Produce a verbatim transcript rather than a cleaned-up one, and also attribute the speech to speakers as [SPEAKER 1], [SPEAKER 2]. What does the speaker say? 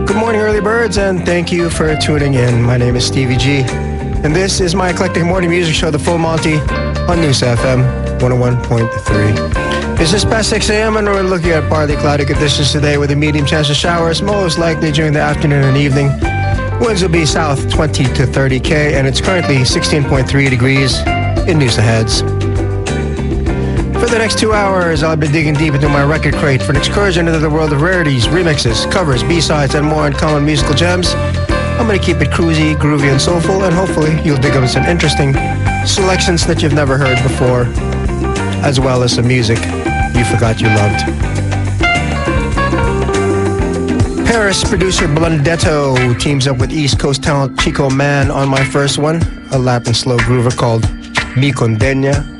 [SPEAKER 1] Good morning, early birds, and thank you for tuning in. My name is Stevie G, and this is my eclectic morning music show, The Full Monty, on News F M one oh one point three. It's just past six a.m., and we're looking at partly cloudy conditions today with a medium chance of showers, most likely during the afternoon and evening. Winds will be south twenty to thirty K, and it's currently sixteen point three degrees in Noosa Heads. For the next two hours, I'll be digging deep into my record crate for an excursion into the world of rarities, remixes, covers, B-sides, and more uncommon musical gems. I'm going to keep it cruisy, groovy, and soulful, and hopefully you'll dig up some interesting selections that you've never heard before, as well as some music you forgot you loved. Paris producer Blundetto teams up with East Coast talent Chico Man on my first one, a Latin slow groover called Mi Condena.